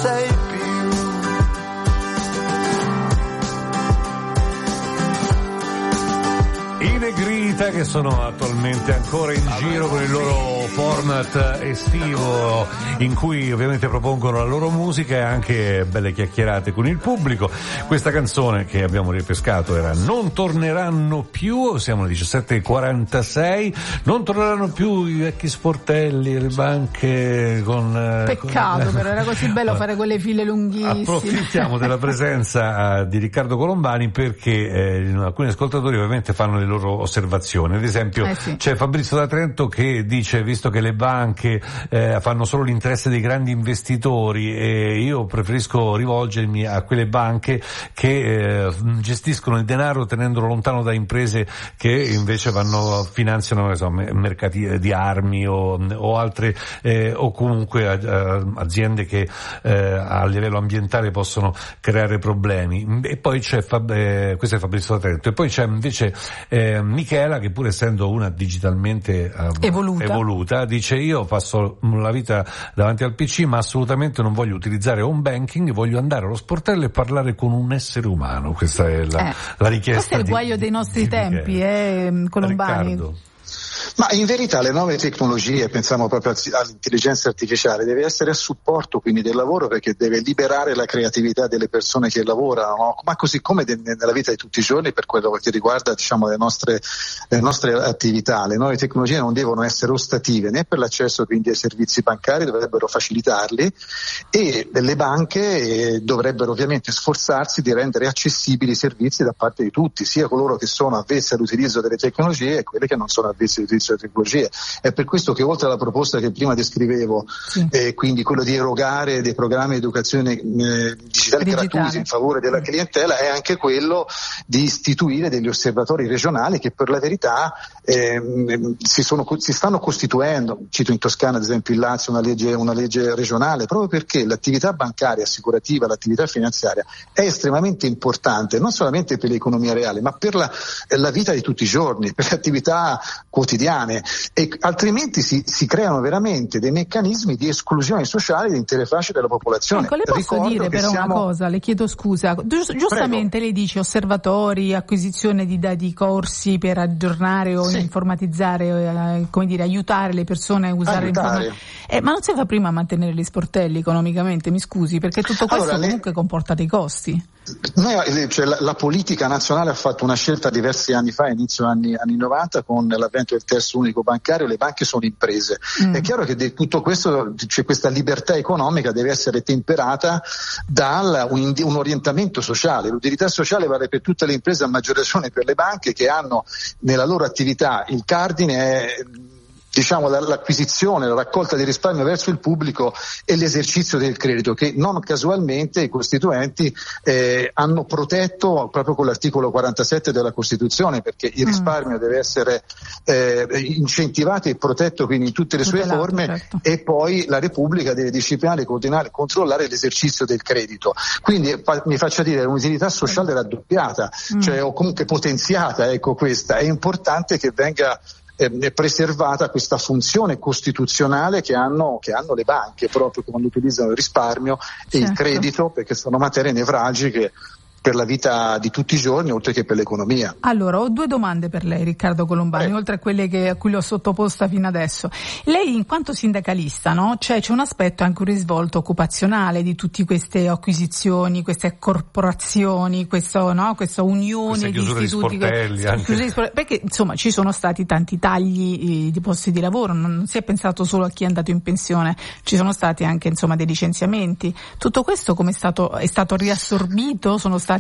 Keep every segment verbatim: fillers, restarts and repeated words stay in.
sei più. I Negrita, che sono attualmente ancora in giro con il loro format estivo, in cui ovviamente propongono la loro musica e anche belle chiacchierate con il pubblico. Questa canzone che abbiamo ripescato era Non torneranno più, siamo alle diciassette e quarantasei, non torneranno più i vecchi sportelli, le banche con... Peccato, con... però era così bello fare quelle file lunghissime. Approfittiamo della presenza uh, di Riccardo Colombani perché eh, alcuni ascoltatori ovviamente fanno le loro osservazioni. Ad esempio eh sì. c'è Fabrizio da Trento che dice, visto che le banche eh, fanno solo l'interesse dei grandi investitori, e io preferisco rivolgermi a quelle banche che eh, gestiscono il denaro tenendolo lontano da imprese che invece vanno finanziano insomma, mercati di armi o, o altre eh, o comunque eh, aziende che eh, a livello ambientale possono creare problemi. E poi c'è Fab- eh, questo è Fabrizio da Trento, e poi c'è invece eh, Michela, che pur essendo una digitalmente eh, evoluta. evoluta dice: io passo la vita davanti al P C, ma assolutamente non voglio utilizzare home banking, voglio andare allo sportello e parlare con un essere umano. Questa è la, eh, la richiesta. Questo è il di, guaio dei nostri tempi, eh, Colombani. Riccardo. Ma in verità le nuove tecnologie, pensiamo proprio all'intelligenza artificiale, deve essere a supporto quindi del lavoro, perché deve liberare la creatività delle persone che lavorano, no? Ma così come de- nella vita di tutti i giorni per quello che riguarda diciamo le nostre, le nostre attività. Le nuove tecnologie non devono essere ostative né per l'accesso quindi ai servizi bancari, dovrebbero facilitarli, e le banche eh, dovrebbero ovviamente sforzarsi di rendere accessibili i servizi da parte di tutti, sia coloro che sono avvezzi all'utilizzo delle tecnologie e quelle che non sono avvezzi all'utilizzo delle tecnologie. È per questo che oltre alla proposta che prima descrivevo, sì. eh, quindi quello di erogare dei programmi di educazione eh, digitale, digitale gratuiti in favore della clientela, è anche quello di istituire degli osservatori regionali che per la verità eh, si, sono, si stanno costituendo. Cito in Toscana ad esempio in Lazio una legge, una legge regionale, proprio perché l'attività bancaria, assicurativa, l'attività finanziaria è estremamente importante non solamente per l'economia reale ma per la, la vita di tutti i giorni, per le attività quotidiane, e altrimenti si, si creano veramente dei meccanismi di esclusione sociale di intere fasce della popolazione. Ecco, le posso Ricordo dire però siamo... una cosa, le chiedo scusa, Giust- giustamente Prego. Lei dice osservatori, acquisizione di, di corsi per aggiornare o sì. informatizzare, eh, come dire, aiutare le persone a usare l'informazione. Eh, ma non si fa prima a mantenere gli sportelli economicamente, mi scusi, perché tutto questo allora, comunque le... comporta dei costi. Noi, cioè, la, la politica nazionale ha fatto una scelta diversi anni fa, inizio anni, anni novanta, con l'avvento del terzo unico bancario. Le banche sono imprese. Mm. È chiaro che di tutto questo, cioè, questa libertà economica deve essere temperata da un, un orientamento sociale. L'utilità sociale vale per tutte le imprese, a maggior ragione per le banche, che hanno nella loro attività il cardine è diciamo l'acquisizione, la raccolta di risparmio verso il pubblico e l'esercizio del credito, che non casualmente i costituenti eh, hanno protetto proprio con l'articolo quarantasette della Costituzione, perché il risparmio mm. deve essere eh, incentivato e protetto quindi in tutte le sue Tutelato, forme, certo. E poi la Repubblica deve disciplinare, coordinare, controllare l'esercizio del credito. Quindi fa, mi faccia dire, un'utilità sociale raddoppiata, mm. cioè o comunque potenziata, ecco questa. È importante che venga è preservata questa funzione costituzionale che hanno, che hanno le banche proprio quando utilizzano il risparmio e certo. il credito, perché sono materie nevralgiche per la vita di tutti i giorni, oltre che per l'economia. Allora, ho due domande per lei, Riccardo Colombani, eh. oltre a quelle che, a cui l'ho sottoposta fino adesso. Lei, in quanto sindacalista, no? Cioè, c'è un aspetto anche un risvolto occupazionale di tutte queste acquisizioni, queste corporazioni, questo, no? Questa unione di istituti. Di sportelli, che, anche. Di sportelli, perché, insomma, ci sono stati tanti tagli eh, di posti di lavoro, non, non si è pensato solo a chi è andato in pensione, ci sono stati anche, insomma, dei licenziamenti. Tutto questo come è stato, è stato riassorbito? Sono stati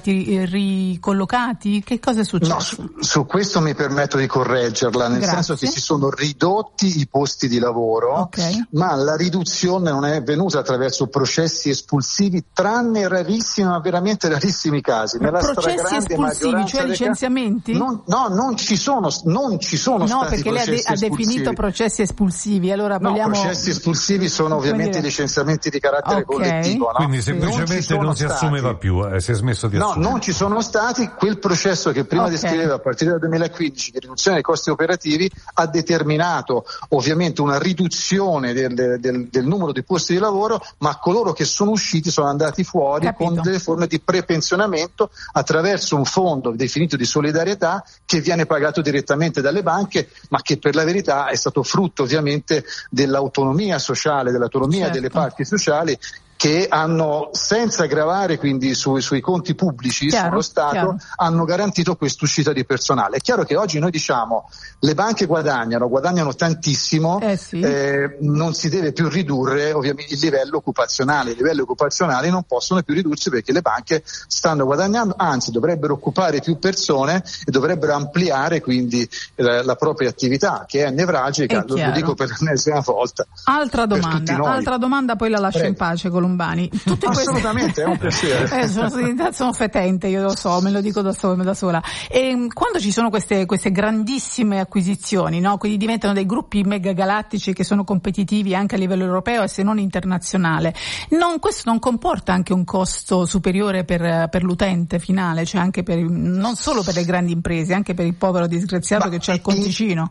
ricollocati? Che cosa è successo? No, su, su questo mi permetto di correggerla, nel Grazie. senso che si sono ridotti i posti di lavoro, okay. ma la riduzione non è avvenuta attraverso processi espulsivi, tranne rarissimi, ma veramente rarissimi casi. Nella processi espulsivi, cioè licenziamenti? Non, no, non ci sono, non ci sono no, stati perché lei ha, de- ha definito processi espulsivi. Allora no, vogliamo... processi espulsivi sono ovviamente licenziamenti di carattere okay. collettivo. No? Quindi semplicemente non, non si stati. assumeva più, eh, si è smesso di assumere. adesso. No, non ci sono stati. Quel processo che prima okay. descriveva a partire dal duemilaquindici di riduzione dei costi operativi ha determinato ovviamente una riduzione del, del, del numero di posti di lavoro, ma coloro che sono usciti sono andati fuori Capito. con delle forme di prepensionamento attraverso un fondo definito di solidarietà che viene pagato direttamente dalle banche, ma che per la verità è stato frutto ovviamente dell'autonomia sociale, dell'autonomia certo. delle parti sociali, che hanno, senza gravare quindi sui, sui conti pubblici, chiaro, sullo Stato, chiaro. hanno garantito quest'uscita di personale. È chiaro che oggi noi diciamo le banche guadagnano, guadagnano tantissimo, eh sì. eh, non si deve più ridurre ovviamente il livello occupazionale, i livelli occupazionali non possono più ridursi perché le banche stanno guadagnando, anzi dovrebbero occupare più persone e dovrebbero ampliare quindi la, la propria attività, che è nevralgica, è lo, lo dico per l'ennesima volta. Altra domanda, altra domanda, poi la lascio Prego. in pace, Colombani. Tutte Assolutamente, queste... è un piacere. eh, sono, sono fetente, io lo so, me lo dico da sola. Da sola. E quando ci sono queste, queste grandissime acquisizioni, no? Quindi diventano dei gruppi megagalattici che sono competitivi anche a livello europeo e se non internazionale, non, questo non comporta anche un costo superiore per, per l'utente finale, cioè anche per, non solo per le grandi imprese, anche per il povero disgraziato Ma che c'ha il conticino?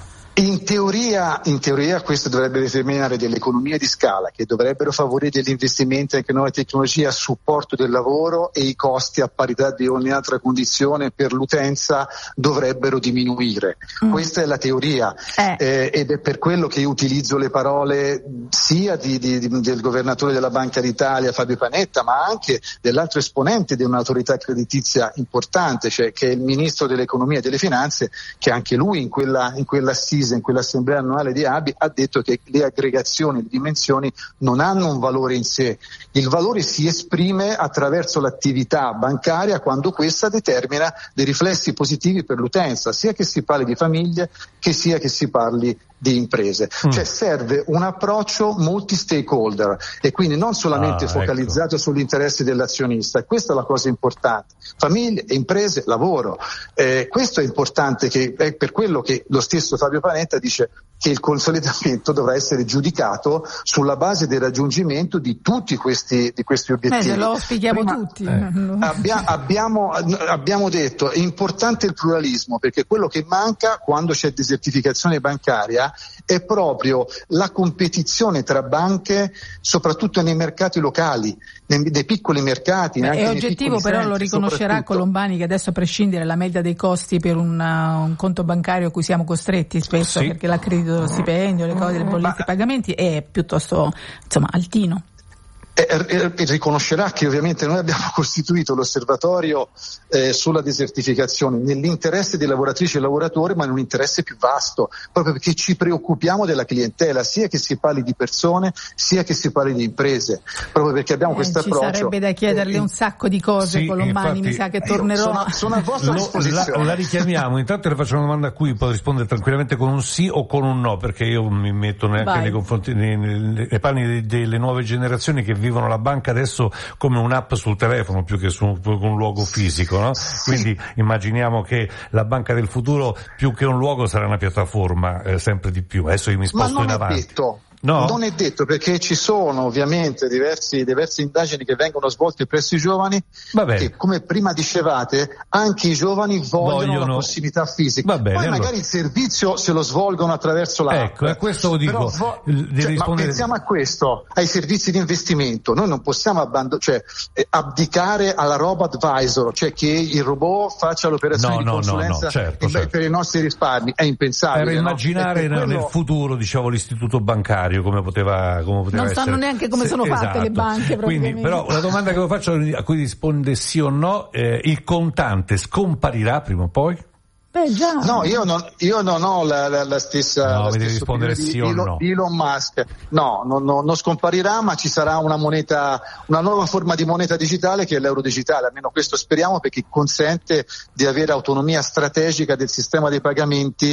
In teoria, in teoria questo dovrebbe determinare delle economie di scala che dovrebbero favorire degli investimenti anche in nuove tecnologie a supporto del lavoro, e i costi a parità di ogni altra condizione per l'utenza dovrebbero diminuire. Mm. Questa è la teoria eh. Eh, ed è per quello che io utilizzo le parole sia di, di, di, del governatore della Banca d'Italia Fabio Panetta, ma anche dell'altro esponente di un'autorità creditizia importante, cioè che è il ministro dell'economia e delle finanze, che anche lui in quella, in quella assise, in quell'assemblea annuale di A B I ha detto che le aggregazioni, le dimensioni non hanno un valore in sé, il valore si esprime attraverso l'attività bancaria quando questa determina dei riflessi positivi per l'utenza, sia che si parli di famiglie che sia che si parli di imprese. Mm. Cioè serve un approccio multi-stakeholder e quindi non solamente ah, focalizzato ecco. sugli interessi dell'azionista, questa è la cosa importante. Famiglie, imprese, lavoro. Eh, questo è importante, che è per quello che lo stesso Fabio Panetta dice che il consolidamento dovrà essere giudicato sulla base del raggiungimento di tutti questi, di questi obiettivi. Eh, lo spieghiamo Prima, tutti. Eh. Abbia, abbiamo, abbiamo detto è importante il pluralismo, perché quello che manca quando c'è desertificazione bancaria è proprio la competizione tra banche, soprattutto nei mercati locali, nei, nei piccoli mercati. Beh, anche è oggettivo, però centri, lo riconoscerà Colombani che adesso, a prescindere dalla media dei costi per un, uh, un conto bancario a cui siamo costretti spesso, sì. perché l'accredito dello stipendio, le cose, le bollette, i pagamenti è piuttosto insomma altino. E, e, e riconoscerà che ovviamente noi abbiamo costituito l'osservatorio eh, sulla desertificazione nell'interesse dei lavoratrici e lavoratori, ma in un interesse più vasto, proprio perché ci preoccupiamo della clientela, sia che si parli di persone sia che si parli di imprese, proprio perché abbiamo eh, questo approccio. Ci sarebbe da chiederle eh, un sacco di cose, sì, Colombani, mi sa che tornerò. Sono, sono a vostra Lo, disposizione. La, la richiamiamo, intanto le faccio una domanda a cui può rispondere tranquillamente con un sì o con un no, perché io mi metto neanche Vai. nei confronti nei, nei, nei panni delle nuove generazioni che vivono la banca adesso come un'app sul telefono più che su un, un luogo fisico, no? Quindi immaginiamo che la banca del futuro più che un luogo sarà una piattaforma eh, sempre di più. Adesso io mi sposto in avanti. Detto. No? Non è detto, perché ci sono ovviamente diversi, diverse indagini che vengono svolte presso i giovani che, come prima dicevate, anche i giovani vogliono, vogliono... la prossimità fisica. Va bene, poi allora. magari il servizio se lo svolgono attraverso l'app. Ecco, e questo lo dico. Vo- cioè, rispondere... Ma pensiamo a questo, ai servizi di investimento. Noi non possiamo abbandon- cioè, eh, abdicare alla robot advisor, cioè che il robot faccia l'operazione no, di no, consulenza no, no, certo, in, certo. per i nostri risparmi. È impensabile. Per immaginare no? nel quello... futuro, diciamo, l'istituto bancario come poteva, come poteva non essere. sanno neanche come sono fatte esatto. le banche. Quindi, però, la domanda che lo faccio a cui risponde sì o no, eh, il contante scomparirà prima o poi? Beh, già. No, io non, io non ho la, la, la stessa. No, la mi devi stessa rispondere di, sì o Elon, no. Di Elon Musk. No, non, non, non scomparirà, ma ci sarà una moneta, una nuova forma di moneta digitale che è l'euro digitale. Almeno questo speriamo, perché consente di avere autonomia strategica del sistema dei pagamenti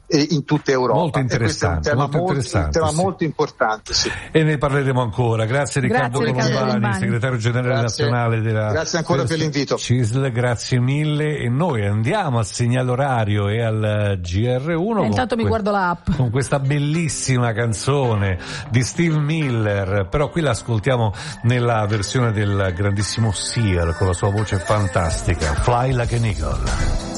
in tutta Europa. Molto interessante, e questo è un tema, molto, molto, interessante, un tema sì. molto importante. Sì. E ne parleremo ancora. Grazie Riccardo Grazie, Colombani, Colombani, segretario generale grazie. nazionale della Grazie ancora per l'invito. C I S L, grazie mille. E noi andiamo al segnale orario e al G R uno. E intanto mi que- guardo l'app. Con questa bellissima canzone di Steve Miller, però qui l'ascoltiamo nella versione del grandissimo Seal con la sua voce fantastica, Fly Like an Eagle.